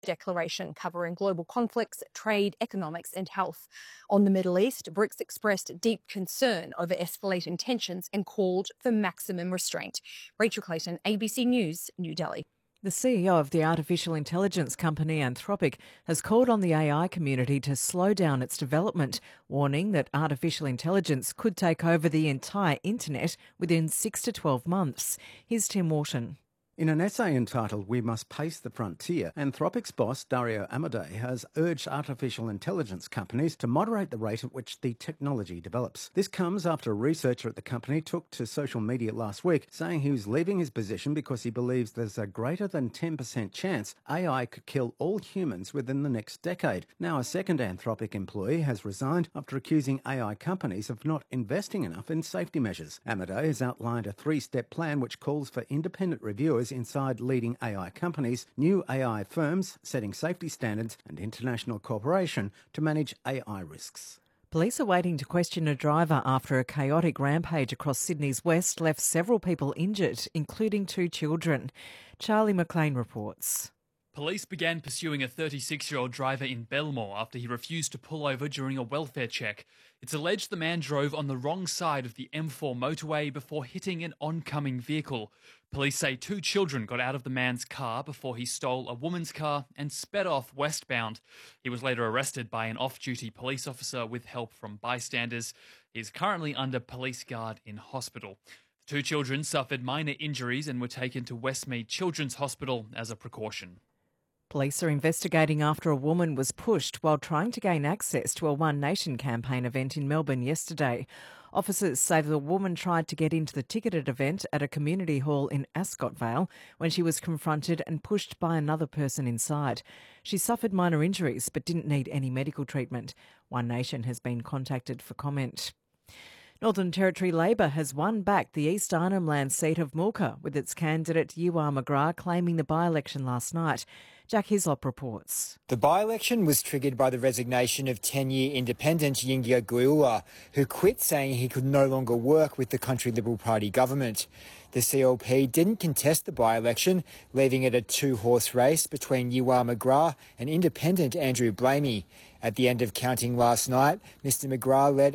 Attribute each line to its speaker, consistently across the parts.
Speaker 1: declaration covering global conflicts, trade, economics and health. On the Middle East, BRICS expressed deep concern over escalating tensions and called for maximum restraint. Rachel Clayton, ABC News, New Delhi.
Speaker 2: The CEO of the artificial intelligence company Anthropic has called on the AI community to slow down its development, warning that artificial intelligence could take over the entire internet within 6 to 12 months. Here's Tim Wharton.
Speaker 3: In an essay entitled "We Must Pace the Frontier," Anthropic's boss, Dario Amodei, has urged artificial intelligence companies to moderate the rate at which the technology develops. This comes after a researcher at the company took to social media last week saying he was leaving his position because he believes there's a greater than 10% chance AI could kill all humans within the next decade. Now, a second Anthropic employee has resigned after accusing AI companies of not investing enough in safety measures. Amodei has outlined a 3-step plan which calls for independent reviewers inside leading AI companies, new AI firms setting safety standards and international cooperation to manage AI risks.
Speaker 2: Police are waiting to question a driver after a chaotic rampage across Sydney's west left several people injured, including 2 children. Charlie McLean reports.
Speaker 4: Police began pursuing a 36-year-old driver in Belmore after he refused to pull over during a welfare check. It's alleged the man drove on the wrong side of the M4 motorway before hitting an oncoming vehicle. Police say 2 children got out of the man's car before he stole a woman's car and sped off westbound. He was later arrested by an off-duty police officer with help from bystanders. He is currently under police guard in hospital. The 2 children suffered minor injuries and were taken to Westmead Children's Hospital as a precaution.
Speaker 2: Police are investigating after a woman was pushed while trying to gain access to a One Nation campaign event in Melbourne yesterday. Officers say the woman tried to get into the ticketed event at a community hall in Ascot Vale when she was confronted and pushed by another person inside. She suffered minor injuries but didn't need any medical treatment. One Nation has been contacted for comment. Northern Territory Labor has won back the East Arnhem Land seat of Mulka, with its candidate Yuwar McGrath claiming the by-election last night. Jack Hislop reports.
Speaker 5: The by-election was triggered by the resignation of 10-year independent Yingya Guiula, who quit saying he could no longer work with the Country Liberal Party government. The CLP didn't contest the by-election, leaving it a 2-horse race between Yuwar McGrath and independent Andrew Blamey. At the end of counting last night, Mr McGrath led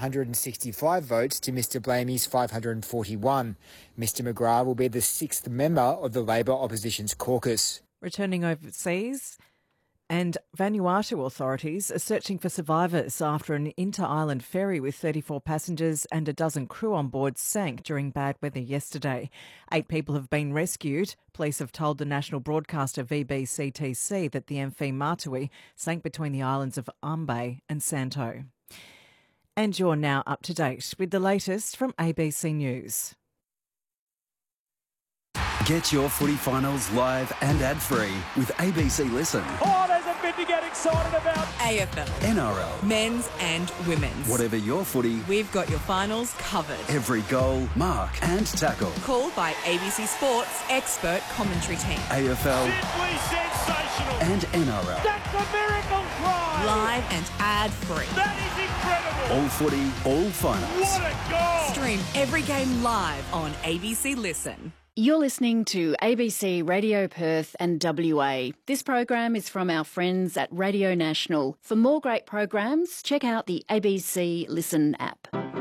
Speaker 5: 1,865 votes to Mr Blamey's 541. Mr McGrath will be the 6th member of the Labor Opposition's caucus.
Speaker 2: Returning overseas, and Vanuatu authorities are searching for survivors after an inter-island ferry with 34 passengers and a dozen crew on board sank during bad weather yesterday. 8 people have been rescued. Police have told the national broadcaster VBCTC that the MV Matui sank between the islands of Ambae and Santo. And you're now up to date with the latest from ABC News.
Speaker 6: Get your footy finals live and ad-free with ABC Listen.
Speaker 7: Oh, there's a bit to get excited about.
Speaker 8: AFL,
Speaker 6: NRL,
Speaker 8: men's and women's.
Speaker 6: Whatever your footy,
Speaker 8: we've got your finals covered.
Speaker 6: Every goal, mark and tackle.
Speaker 8: Called by ABC Sports expert commentary team.
Speaker 6: AFL.
Speaker 7: Simply sensational.
Speaker 6: And NRL.
Speaker 7: That's a miracle try.
Speaker 8: Live and ad-free.
Speaker 7: That is incredible.
Speaker 6: All footy, all finals.
Speaker 7: What a goal.
Speaker 8: Stream every game live on ABC Listen.
Speaker 9: You're listening to ABC Radio Perth and WA. This program is from our friends at Radio National. For more great programs, check out the ABC Listen app.